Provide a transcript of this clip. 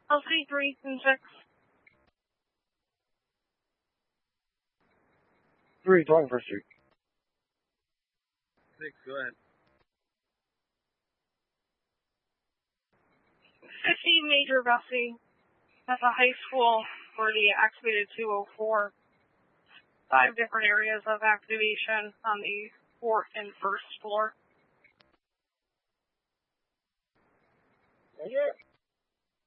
I'll say 3 and 6. 3, 21st Street. 6, go ahead. 50 Major Vesey at the high school for the activated 204. 5 different areas of activation on the 4th and 1st floor. Yeah.